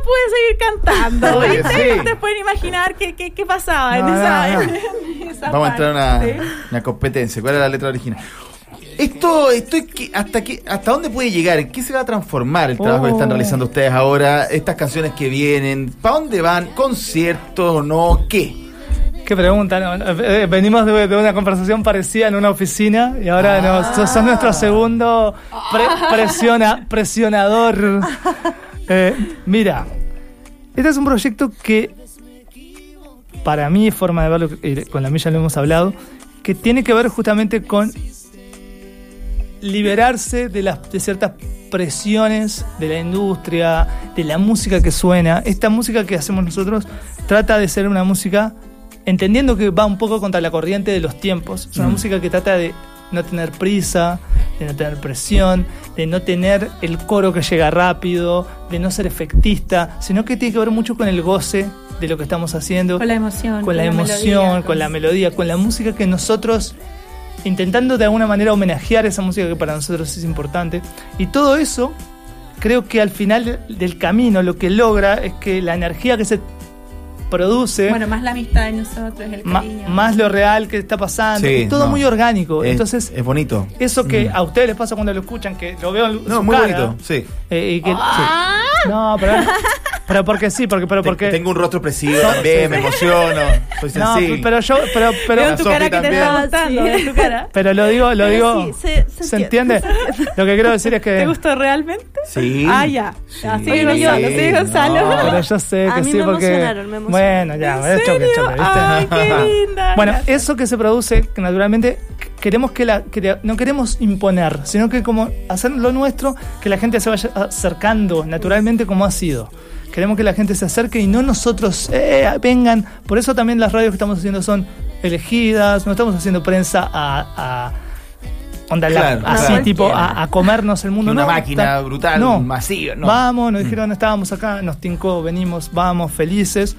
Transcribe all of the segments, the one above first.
pude seguir cantando. Oye, ¿Viste? sí. Ustedes pueden imaginar qué pasaba en esa Vamos a entrar parte. a una competencia. ¿Cuál es la letra original? ¿Hasta dónde puede llegar? ¿En qué se va a transformar el trabajo que están realizando ustedes ahora? Estas canciones que vienen, ¿para dónde van? ¿Conciertos o no? ¿Qué? Qué pregunta, ¿no? Venimos de una conversación parecida en una oficina y ahora son nuestro segundo presionador. Mira, este es un proyecto que, para mí, forma de verlo, con la Milla lo hemos hablado, que tiene que ver justamente con liberarse de ciertas presiones de la industria, de la música que suena. Esta música que hacemos nosotros trata de ser una música, entendiendo que va un poco contra la corriente de los tiempos. Es una música que trata de no tener prisa, de no tener presión, de no tener el coro que llega rápido, de no ser efectista, sino que tiene que ver mucho con el goce de lo que estamos haciendo. Con la emoción. Con la melodía, con la música que nosotros, intentando de alguna manera homenajear esa música que para nosotros es importante. Y todo eso, creo que al final del camino lo que logra es que la energía que se produce, bueno, más la amistad de nosotros, el cariño, más lo real que está pasando, Sí, es todo muy orgánico. Entonces es bonito. Eso que a ustedes les pasa cuando lo escuchan, que lo veo en su muy cara, bonito, sí. Y que, no, pero porque sí, porque tengo un rostro expresivo también, me emociono, soy sensible. pero veo en tu cara que te está gustando, en tu cara. Pero lo digo, sí, ¿se entiende? Lo que quiero decir es que ¿Te gustó realmente? Sí. Ya. Sí. Así sí, Gonzalo. No, pero yo sé A que mí sí, me porque emocionaron, me emocionaron. bueno, ya, ¿En choque, serio? ¿viste? Ay, qué linda. Bueno, eso que se produce, que naturalmente queremos no queremos imponer, sino que como hacer lo nuestro, que la gente se vaya acercando naturalmente como ha sido. Queremos que la gente se acerque y no nosotros vengan. Por eso también las radios que estamos haciendo son elegidas, no estamos haciendo prensa a comernos el mundo. Una máquina brutal, masiva. No. Vamos, nos dijeron, estábamos acá, nos tincó, venimos, vamos, felices.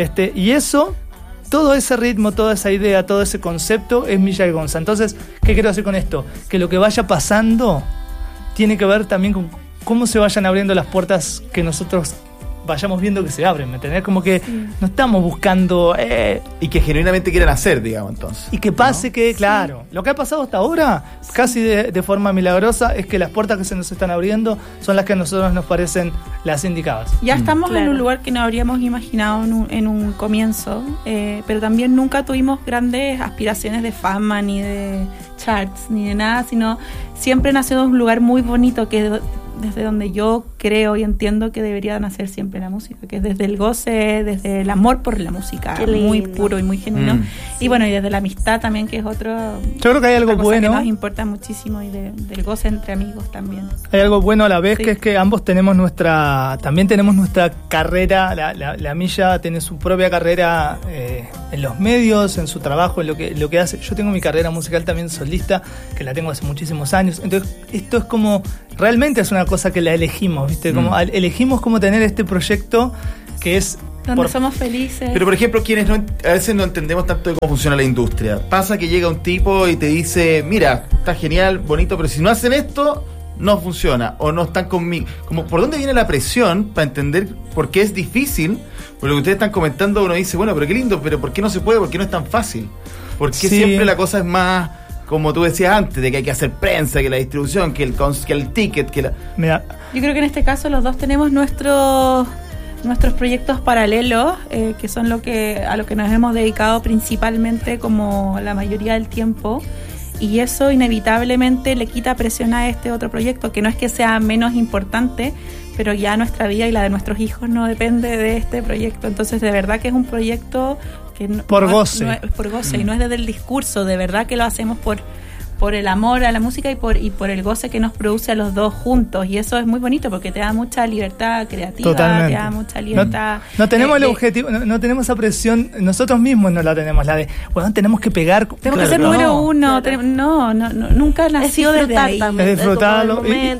Y eso, todo ese ritmo, toda esa idea, todo ese concepto es Milla y Gonza. Entonces, ¿qué quiero decir con esto? Que lo que vaya pasando tiene que ver también con cómo se vayan abriendo las puertas que nosotros vayamos viendo que se abren, ¿me entendés? Como que no estamos buscando... y que genuinamente quieran hacer, digamos, entonces. Y que pase, ¿no? Claro, lo que ha pasado hasta ahora, casi de forma milagrosa, es que las puertas que se nos están abriendo son las que a nosotros nos parecen las indicadas. Ya estamos en un lugar que no habríamos imaginado en un comienzo, pero también nunca tuvimos grandes aspiraciones de fama, ni de charts, ni de nada, sino siempre nació de un lugar muy bonito que desde donde yo creo y entiendo que debería nacer siempre la música, que es desde el goce, desde el amor por la música, muy puro y muy genuino. Y bueno, y desde la amistad también, que es otro... Yo creo que hay algo bueno. Que nos importa muchísimo, y del goce entre amigos también. Hay algo bueno a la vez, que es que ambos tenemos también tenemos nuestra carrera, la Milla tiene su propia carrera en los medios, en su trabajo, en lo que hace. Yo tengo mi carrera musical también solista, que la tengo hace muchísimos años. Entonces, esto es como... Realmente es una cosa que la elegimos, ¿viste? Como elegimos cómo tener este proyecto que es... Donde somos felices. Pero, por ejemplo, quienes a veces no entendemos tanto de cómo funciona la industria. Pasa que llega un tipo y te dice, mira, está genial, bonito, pero si no hacen esto, no funciona, o no están conmigo. Como, ¿por dónde viene la presión para entender por qué es difícil? Por lo que ustedes están comentando, uno dice, bueno, pero qué lindo, pero ¿por qué no se puede? ¿Por qué no es tan fácil? ¿Por qué siempre la cosa es más... como tú decías antes, de que hay que hacer prensa, que la distribución, que el ticket, que la... Mira, yo creo que en este caso los dos tenemos nuestros proyectos paralelos, que son a lo que nos hemos dedicado principalmente como la mayoría del tiempo, y eso inevitablemente le quita presión a este otro proyecto, que no es que sea menos importante, pero ya nuestra vida y la de nuestros hijos no depende de este proyecto. Entonces, de verdad que es un proyecto que por goce. Por goce, y no es desde el discurso, de verdad que lo hacemos por el amor a la música y por el goce que nos produce a los dos juntos, y eso es muy bonito porque te da mucha libertad creativa. Totalmente. Te da mucha libertad. No tenemos el objetivo, no tenemos esa presión, nosotros mismos no la tenemos, la de, bueno, tenemos que pegar, tenemos que ser número uno, no, nunca nació desde ahí. Es disfrutarlo.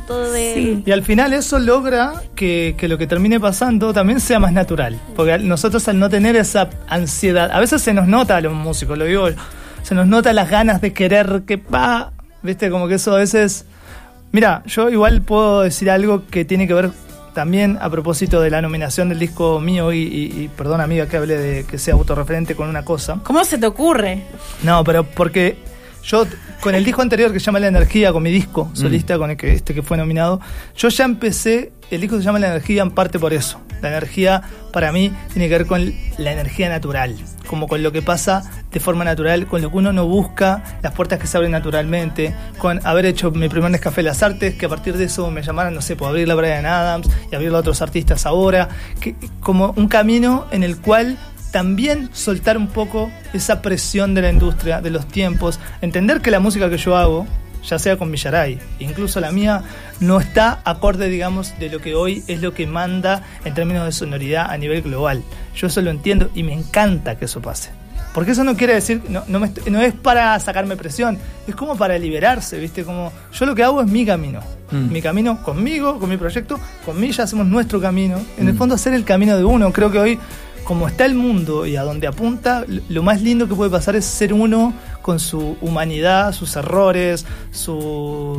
Y al final eso logra que lo que termine pasando también sea más natural, porque nosotros al no tener esa ansiedad, a veces se nos nota a los músicos, lo digo, se nos nota las ganas de querer viste, como que eso a veces... Mira, yo igual puedo decir algo que tiene que ver también a propósito de la nominación del disco mío y perdón amiga que hable de que sea autorreferente con una cosa. ¿Cómo se te ocurre? No, pero porque yo con el disco anterior que se llama La Energía, con mi disco solista, con el que fue nominado, yo ya empecé, el disco se llama La Energía en parte por eso. La energía para mí tiene que ver con la energía natural, como con lo que pasa de forma natural, con lo que uno no busca, las puertas que se abren naturalmente, con haber hecho mi primer Nescafé Las Artes, que a partir de eso me llamaran, no sé, por abrirla a Bryan Adams y abrirla a otros artistas ahora, que, como un camino en el cual también soltar un poco esa presión de la industria, de los tiempos, entender que la música que yo hago, ya sea con Millaray, incluso la mía, no está acorde, digamos, de lo que hoy es lo que manda en términos de sonoridad a nivel global. Yo eso lo entiendo y me encanta que eso pase. Porque eso no quiere decir, no es para sacarme presión, es como para liberarse, ¿viste? Como yo lo que hago es mi camino. Mi camino conmigo, con mi proyecto, con Milla hacemos nuestro camino. En el fondo hacer el camino de uno. Creo que hoy, como está el mundo y a donde apunta, lo más lindo que puede pasar es ser uno con su humanidad, sus errores, su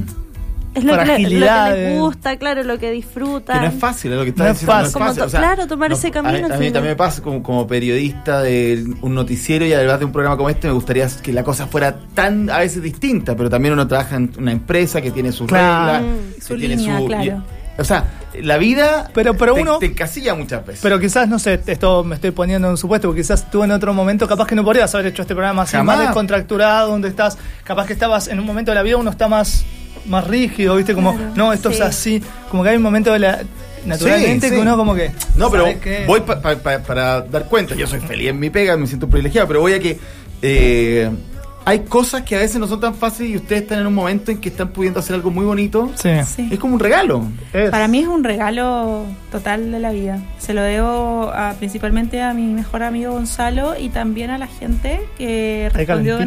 es lo que fragilidades. Le gusta, claro, lo que disfrutan. Que no es fácil, es lo que está No es diciendo. fácil. No es fácil. O sea, claro, tomar ese camino. A mí también me pasa como periodista de un noticiero y además de un programa como este, me gustaría que la cosa fuera tan a veces distinta, pero también uno trabaja en una empresa que tiene sus reglas, su tiene línea, su... claro. O sea, la vida pero uno te encasilla muchas veces. Pero quizás, no sé, esto me estoy poniendo en un supuesto, porque quizás tú en otro momento capaz que no podrías haber hecho este programa así, más descontracturado, donde estás, capaz que estabas en un momento de la vida, uno está más rígido, ¿viste? Como, claro, no, esto es así, como que hay un momento de la... Naturalmente que uno como que... No, pero voy para dar cuenta, yo soy feliz en mi pega, me siento privilegiado, pero voy a que... hay cosas que a veces no son tan fáciles y ustedes están en un momento en que están pudiendo hacer algo muy bonito. Sí. Es como un regalo. Para mí es un regalo total de la vida. Se lo debo principalmente a mi mejor amigo Gonzalo y también a la gente que respondió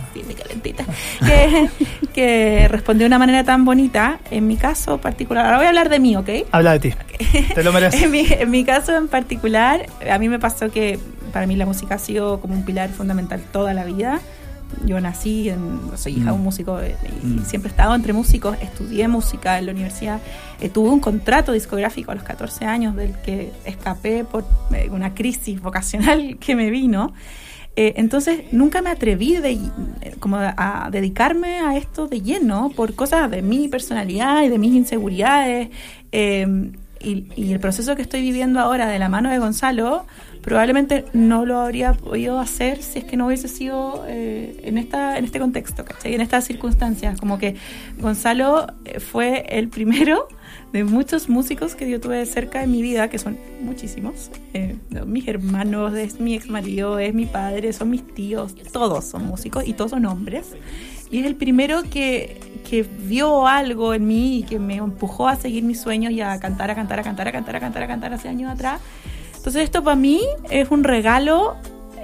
que respondió de una manera tan bonita. En mi caso particular, ahora voy a hablar de mí, ¿ok? Habla de ti. Te lo mereces. En mi caso en particular, a mí me pasó que para mí la música ha sido como un pilar fundamental toda la vida. Yo nací, soy hija de un músico y siempre he estado entre músicos, estudié música en la universidad, tuve un contrato discográfico a los 14 años del que escapé por una crisis vocacional que me vino. Entonces nunca me atreví como a dedicarme a esto de lleno por cosas de mi personalidad y de mis inseguridades. Y el proceso que estoy viviendo ahora de la mano de Gonzalo probablemente no lo habría podido hacer si es que no hubiese sido en este contexto, ¿cachai? En estas circunstancias. Como que Gonzalo fue el primero de muchos músicos que yo tuve de cerca en mi vida, que son muchísimos. Mis hermanos, es mi ex marido, es mi padre, son mis tíos, todos son músicos y todos son hombres. Y es el primero que vio algo en mí y que me empujó a seguir mis sueños y a cantar hace años atrás. Entonces esto para mí es un regalo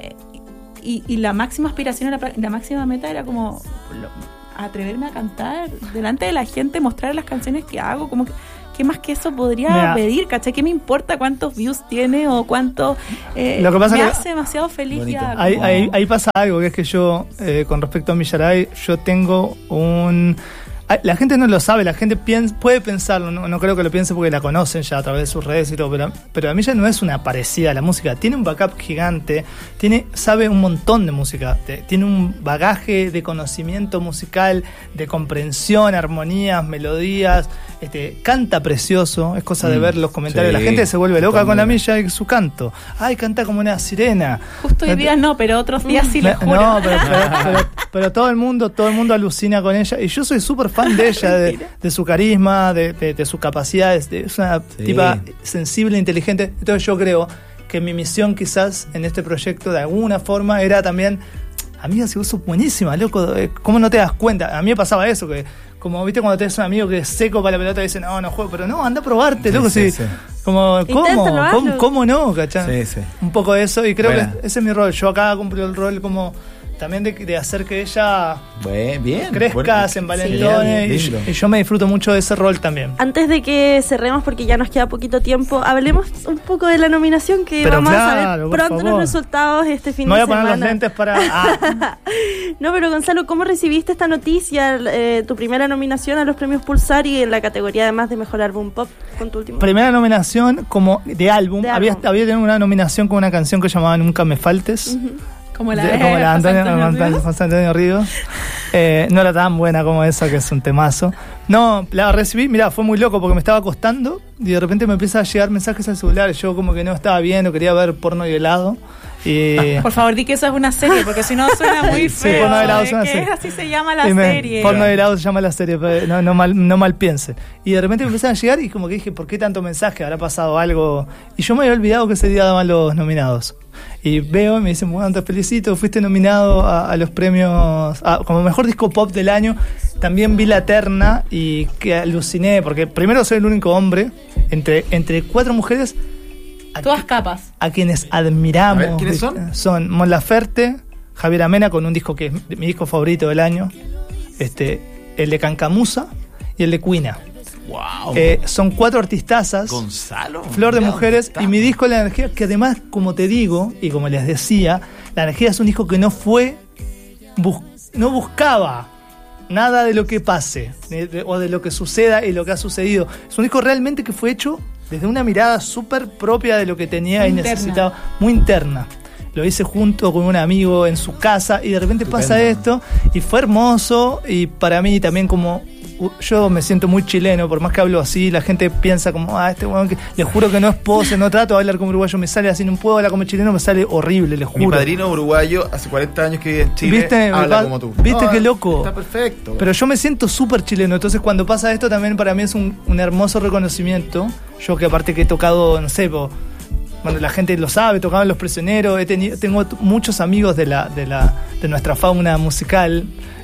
y la máxima aspiración, la máxima meta era como atreverme a cantar delante de la gente, mostrar las canciones que hago, como que ¿qué más que eso podría pedir? ¿Cachai? ¿Qué me importa cuántos views tiene o cuánto? Lo que pasa me que hace demasiado feliz ya. Ahí pasa algo, que es que yo, con respecto a Millaray, yo tengo un... La gente no lo sabe, la gente puede pensarlo, no creo que lo piense porque la conocen ya a través de sus redes y todo, pero a mí ya no es una parecida a la música, tiene un backup gigante, sabe un montón de música, tiene un bagaje de conocimiento musical, de comprensión, armonías, melodías, canta precioso, es cosa de ver los comentarios, la gente se vuelve loca con la Milla y su canto, ay, canta como una sirena. Justo hoy días no, pero otros días sí, les juro. No, pero todo el mundo alucina con ella y yo soy súper fan de ella, de su carisma, de sus capacidades, es una tipa sensible, inteligente. Entonces yo creo que mi misión quizás en este proyecto de alguna forma era también, amiga, si vos sos buenísima, loco, ¿cómo no te das cuenta? A mí me pasaba eso, que como viste cuando tenés un amigo que es seco para la pelota y dice no juego, pero no, anda a probarte, loco, sí. Como, ¿cómo no? ¿Cachai? Un poco de eso, y creo que ese es mi rol. Yo acá cumplo el rol como también de hacer que ella Bien. crezca, se envalentone, Lindo. y yo me disfruto mucho de ese rol también. Antes de que cerremos, porque ya nos queda poquito tiempo, hablemos un poco de la nominación que Pero vamos a claro, saber por pronto favor. los resultados este fin Me voy de a poner semana. los lentes para... No, pero Gonzalo, ¿cómo recibiste esta noticia? Tu primera nominación a los premios Pulsar y en la categoría además de Mejor Álbum Pop con tu último. Primera nominación como de álbum. De Había álbum. tenido una nominación con una canción que llamaba Nunca me faltes. Como la Como la José de José Antonio Ríos. No era tan buena como esa, que es un temazo. No, la recibí, mirá, fue muy loco porque me estaba acostando y de repente me empiezan a llegar mensajes al celular. Yo como que no estaba viendo, quería ver porno y helado. Y Por favor, di que eso es una serie, porque si no suena muy Sí, feo. Porno de helado es suena que así. así se llama la y serie. Porno de helado se llama la serie, pero no mal piensen. Y de repente me empezaron a llegar y como que dije, ¿por qué tanto mensaje? ¿Habrá pasado algo? Y yo me había olvidado que ese día daban los nominados. Y veo y me dicen, bueno, te felicito, fuiste nominado a los premios como mejor disco pop del año. También vi la terna y que aluciné, porque primero soy el único hombre entre 4 mujeres Todas capas. a quienes admiramos. A ver, ¿quiénes son? Son Mon Laferte, Javier Amena con un disco que es mi disco favorito del año, el de Cancamusa y el de Cuina. Wow. Son 4 artistazas. Gonzalo. Flor de Mira, Mujeres ¿dónde y mi estamos? disco La Energía, que además, como te digo y como les decía, La Energía es un disco que no buscaba nada de lo que pase o de lo que suceda y lo que ha sucedido. Es un disco realmente que fue hecho desde una mirada súper propia de lo que tenía y Interna. necesitaba, muy interna. Lo hice junto con un amigo en su casa y de repente pasa esto y fue hermoso, y para mí también como yo me siento muy chileno, por más que hablo así, la gente piensa como, este weón que les juro que no es pose, no trato de hablar como uruguayo, me sale así, no puedo hablar como chileno, me sale horrible, les juro. Mi padrino uruguayo, hace 40 años que vive en Chile, ¿Viste? habla como tú. ¿Viste No, qué loco? Está perfecto. Pero yo me siento súper chileno, entonces cuando pasa esto también para mí es un hermoso reconocimiento. Yo que aparte que he tocado, no sé, bueno, la gente lo sabe, tocaba en Los Prisioneros, tengo muchos amigos de nuestra fauna musical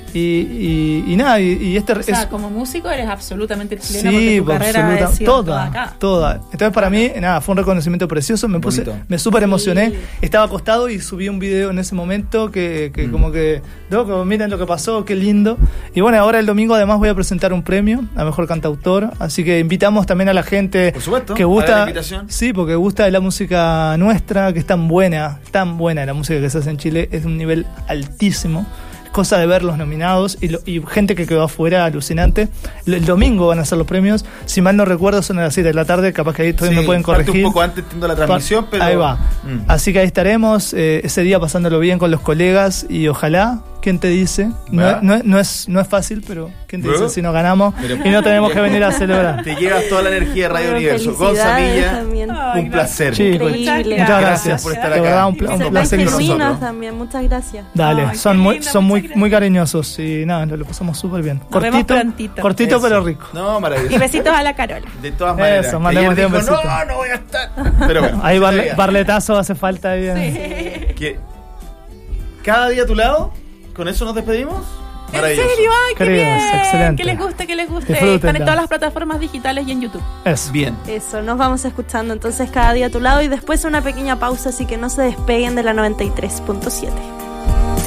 y nada, y O sea, como músico eres absolutamente chileno, sí, porque tu carrera es toda, acá. toda. Entonces para mí, nada, fue un reconocimiento precioso, Bonito. me súper emocioné. Sí. Estaba acostado y subí un video en ese momento que como que, loco, miren lo que pasó, qué lindo. Y bueno, ahora el domingo además voy a presentar un premio a Mejor Cantautor, así que invitamos también a la gente Por supuesto, que a gusta, la invitación. sí, porque gusta de la música nuestra, que es tan buena la música que se hace en Chile, es de un nivel altísimo. Cosa de ver los nominados y gente que quedó afuera, alucinante. El domingo van a ser los premios. Si mal no recuerdo, son a las 7 de la tarde. Capaz que ahí todavía me pueden parte corregir. un poco antes entiendo la transmisión, pero... Ahí va. Mm. Así que ahí estaremos ese día pasándolo bien con los colegas y ojalá, ¿quién te dice? ¿Va? No es fácil, pero ¿quién te ¿Va? dice si no ganamos Pero- y no tenemos que venir a celebrar? Te llevas toda la energía de Radio Bueno, Universo. felicidades Gonzamilla, también. Ay, un placer. Chicos, Increíble. muchas gracias por estar De acá. verdad, un Y que placer se Tan con genuinos nosotros. también, muchas gracias. Dale, Ay, son qué muy, linda, son muy, muchas muy gracias. cariñosos y nada, lo pasamos súper bien. Nos vemos Cortito, prontito. cortito Eso. pero rico. No, maravilloso. Y besitos a la Carola. De todas maneras. Eso, Que mandemos ayer un dijo, besito. no voy a estar. Pero bueno. Ahí ese día. barletazo hace falta ahí. Que cada día a tu lado, con eso nos despedimos. ¿En Maravilloso. serio? ¡Ay, qué Queridos, bien! excelente. Que les guste, que les guste. Disfrútenlo. Están en todas las plataformas digitales y en YouTube. Eso. Bien. Eso, nos vamos escuchando entonces cada día a tu lado y después una pequeña pausa, así que no se despeguen de la 93.7.